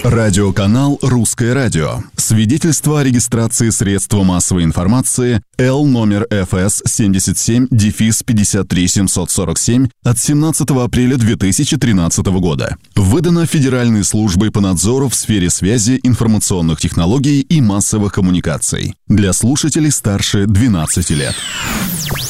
Радиоканал «Русское радио». Свидетельство о регистрации средства массовой информации Л номер ФС 77-53-747 от 17 апреля 2013 года. Выдано Федеральной службой по надзору в сфере связи, информационных технологий и массовых коммуникаций. Для слушателей старше 12 лет.